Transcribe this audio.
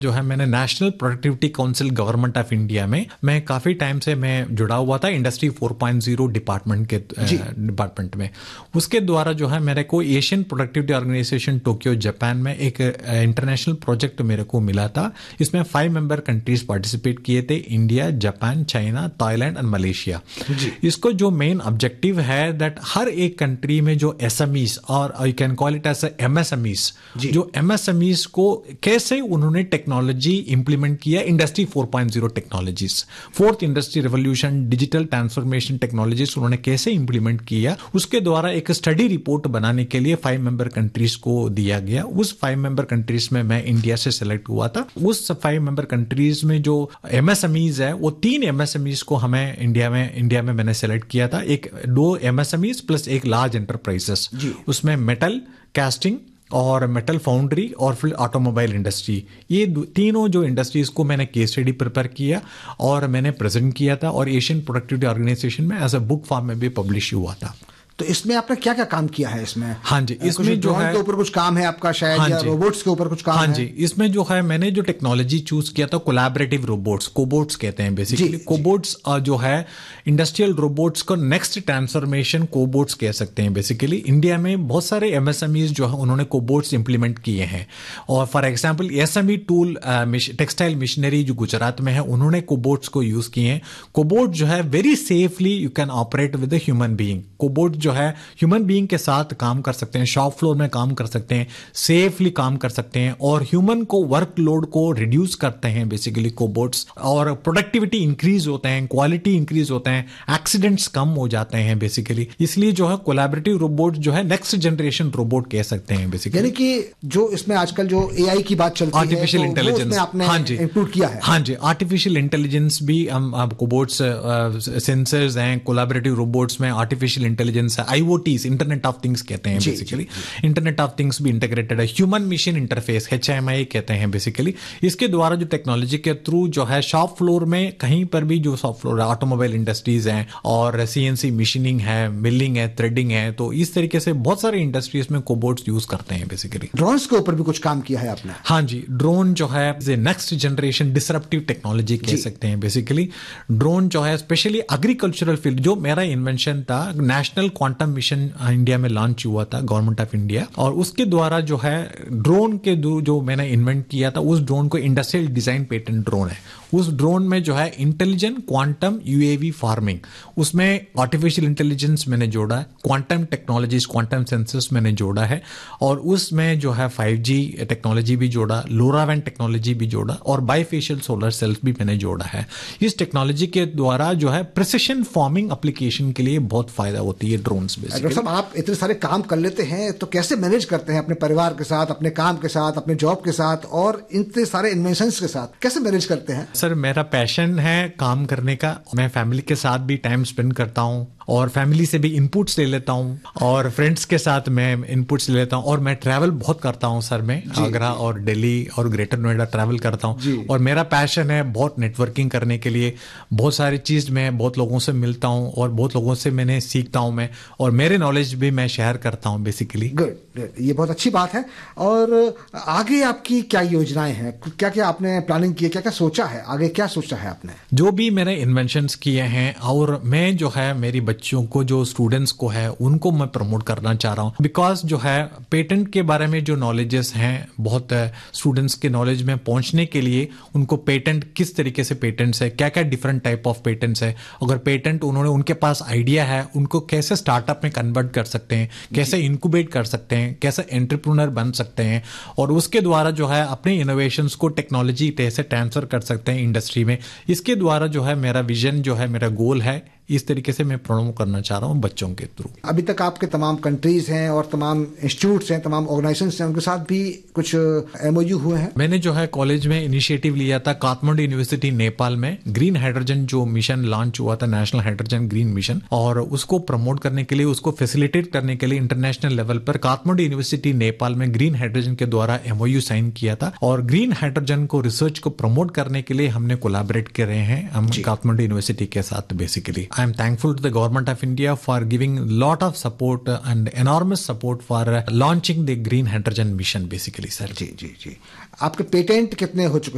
जो है मैंने national productivity council government of India में मैं काफी टाइम से मैं जुड़ा हुआ था इंडस्ट्री 4.0 डिपार्टमेंट में। उसके द्वारा जो है मेरे को Asian productivity organisation Tokyo Japan में एक इंटरनेशनल प्रोजेक्ट मेरे को मिला था। इसमें 5 मेंबर कंट्रीज पार्टिसिपेट किए थे, India, Japan, China, Thailand and Malaysia. इसको जो मेन ऑब्जेक्टिव है दैट हर एक कंट्री में जो एसएमईज और you can call it as MSMEs, जो एमएसएमईज को कैसे उन्होंने टेक्नोलॉजी इंप्लीमेंट किया, industry 4.0 technologies, fourth industry revolution, digital transformation technologies उन्होंने कैसे इंप्लीमेंट किया, उसके द्वारा एक स्टडी रिपोर्ट बनाने के लिए 5 मेंबर कंट्रीज को दिया गया। उस 5 मेंबर कंट्रीज में मैं इंडिया से सिलेक्ट हुआ था। उस 5 मेंबर कंट्रीज में जो एमएसएमईज है वो 3 एमएसएमईज को हमें इंडिया में मैंने सेलेक्ट किया था। 2 एमएसएमईज प्लस एक लार्ज एंटरप्राइजेस, उसमें मेटल कास्टिंग और मेटल फाउंड्री और फिर ऑटोमोबाइल इंडस्ट्री, ये तीनों जो इंडस्ट्रीज को मैंने केस स्टडी प्रिपेयर किया और मैंने प्रेजेंट किया था और एशियन प्रोडक्टिविटी ऑर्गेनाइजेशन में एज अ बुक फॉर्म में भी पब्लिश हुआ था। तो इसमें आपने क्या क्या काम किया है इसमें? हाँ जी, इसमें जो है के ऊपर कुछ काम है आपका शायद, हाँ या रोबोट्स के ऊपर कुछ काम है? हाँ जी, इसमें जो है मैंने जो टेक्नोलॉजी चूज किया था कोलैबोरेटिव रोबोट्स, कोबोट्स कहते हैं बेसिकली। कोबोट्स जो है इंडस्ट्रियल रोबोट्स का नेक्स्ट ट्रांसफॉर्मेशन कोबोट्स कह सकते हैं बेसिकली। इंडिया में बहुत सारे एमएसएमईज जो है उन्होंने कोबोट्स इंप्लीमेंट किए हैं और for example SME tool textile machinery जो गुजरात में है उन्होंने कोबोट्स को यूज किए हैं। कोबोट जो है very safely you can operate with human being. Cobot जो है ह्यूमन बीइंग के साथ काम कर सकते हैं, शॉप फ्लोर में काम कर सकते हैं, सेफली काम कर सकते हैं और ह्यूमन को वर्कलोड को रिड्यूस करते हैं बेसिकली कोबोट्स, और प्रोडक्टिविटी इंक्रीज होते हैं, क्वालिटी इंक्रीज होते हैं, एक्सीडेंट्स कम हो जाते हैं बेसिकली। इसलिए जो है कोलैबोरेटिव रोबोट जो है नेक्स्ट जनरेशन रोबोट कह सकते हैं बेसिकली। यानी कि जो इसमें आजकल जो एआई की बात चलती है, आर्टिफिशियल इंटेलिजेंस आपने इंक्लूड किया है? हाँ जी, आर्टिफिशियल इंटेलिजेंस भी हम कोबोट्स, सेंसर्स हैं, कोलैबोरेटिव रोबोट्स में आर्टिफिशियल इंटेलिजेंस है, आईओटीज, इंटरनेट ऑफ थिंग्स कहते हैं बेसिकली। इंटरनेट ऑफ थिंग्स भी इंटीग्रेटेड है, ह्यूमन मशीन इंटरफेस HMI कहते हैं बेसिकली। इसके द्वारा जो टेक्नोलॉजी के थ्रू जो है शॉप फ्लोर में कहीं पर भी जो शॉप फ्लोर है, ऑटोमोबाइल इंडस्ट्रीज हैं और CNC मशीनिंग है, मिलिंग है, थ्रेडिंग है, तो इस तरीके से बहुत सारे इंडस्ट्रीज में कोबोट्स यूज करते हैं बेसिकली। ड्रोन्स के ऊपर भी कुछ काम किया है आपने? हाँ जी, ड्रोन जो है नेक्स्ट जनरेशन डिसरप्टिव टेक्नोलॉजी कह सकते हैं बेसिकली। ड्रोन जो है स्पेशली एग्रीकल्चरल फील्ड, जो मेरा इन्वेंशन था, नेशनल क्वांटम मिशन इंडिया में लॉन्च हुआ था गवर्नमेंट ऑफ इंडिया, और उसके द्वारा जो है ड्रोन के जो मैंने इन्वेंट किया था, उस ड्रोन को इंडस्ट्रियल डिजाइन पेटेंट ड्रोन है। उस ड्रोन में जो है इंटेलिजेंट क्वांटम UAV फार्मिंग, उसमें आर्टिफिशियल इंटेलिजेंस मैंने जोड़ा है, क्वांटम टेक्नोलॉजीज, क्वांटम सेंसर्स मैंने जोड़ा है, और उसमें जो है 5G टेक्नोलॉजी भी जोड़ा, लोरावैन टेक्नोलॉजी भी जोड़ा, और बाइफेशियल सोलर सेल्स भी मैंने जोड़ा है। इस टेक्नोलॉजी के द्वारा जो है प्रिसिशन फार्मिंग एप्लीकेशन के लिए बहुत फायदा होती है ड्रोन्स में। डॉक्टर साहब, आप इतने सारे काम कर लेते हैं तो कैसे मैनेज करते हैं अपने परिवार के साथ, अपने काम के साथ, अपने जॉब के साथ और इतने सारे इन्वेंशंस के साथ, कैसे मैनेज करते हैं? सर, मेरा पैशन है काम करने का। मैं फैमिली के साथ भी टाइम स्पेंड करता हूँ और फैमिली से भी इनपुट्स ले लेता हूँ और फ्रेंड्स के साथ मैं इनपुट्स ले लेता हूँ, और मैं ट्रैवल बहुत करता हूँ सर। मैं आगरा और दिल्ली और ग्रेटर नोएडा ट्रैवल करता हूँ और मेरा पैशन है बहुत नेटवर्किंग करने के लिए। बहुत सारी चीज मैं बहुत लोगों से मिलता हूँ और बहुत लोगों से मैंने सीखता हूँ मैं, और मेरे नॉलेज भी मैं शेयर करता हूँ बेसिकली। गुड, ये बहुत अच्छी बात है। और आगे आपकी क्या योजनाएं हैं, क्या क्या आपने प्लानिंग की है, क्या क्या सोचा है, आगे क्या सोचा है आपने? जो भी मैंने इन्वेंशंस किए हैं, और मैं जो है मेरी बच्चों को, जो स्टूडेंट्स को है, उनको मैं प्रमोट करना चाह रहा हूँ। बिकॉज जो है पेटेंट के बारे में जो नॉलेजेस हैं, बहुत स्टूडेंट्स के नॉलेज में पहुंचने के लिए उनको पेटेंट, किस तरीके से पेटेंट्स है, क्या क्या डिफरेंट टाइप ऑफ पेटेंट्स है, अगर पेटेंट उनके पास आइडिया है, उनको कैसे स्टार्टअप में कन्वर्ट कर सकते हैं, कैसे इंक्यूबेट कर सकते हैं, कैसे एंटरप्रेन्योर बन सकते हैं, और उसके द्वारा जो है अपने इनोवेशंस को टेक्नोलॉजी कैसे ट्रांसफर कर सकते हैं इंडस्ट्री में। इसके द्वारा जो है मेरा विजन, जो है मेरा गोल है, इस तरीके से मैं प्रमोट करना चाह रहा हूँ बच्चों के थ्रू। अभी तक आपके तमाम कंट्रीज हैं और तमाम इंस्टीट्यूट्स हैं, तमाम ऑर्गेनाइजेशंस हैं, उनके साथ भी कुछ MOU हुए हैं? मैंने जो है कॉलेज में इनिशिएटिव लिया था, काठमांडू यूनिवर्सिटी नेपाल में ग्रीन हाइड्रोजन जो मिशन लॉन्च हुआ था, नेशनल हाइड्रोजन ग्रीन मिशन, और उसको प्रमोट करने के लिए, उसको फैसिलिटेट करने के लिए इंटरनेशनल लेवल पर काठमांडू यूनिवर्सिटी नेपाल में ग्रीन हाइड्रोजन के द्वारा MOU साइन किया था, और ग्रीन हाइड्रोजन को, रिसर्च को प्रमोट करने के लिए हमने कोलैबोरेट कर रहे हैं हम काठमांडू यूनिवर्सिटी के साथ basically. I am thankful to the government of India for giving lot of support and enormous support for launching the green hydrogen mission basically, sir. जी। आपके पेटेंट कितने हो चुके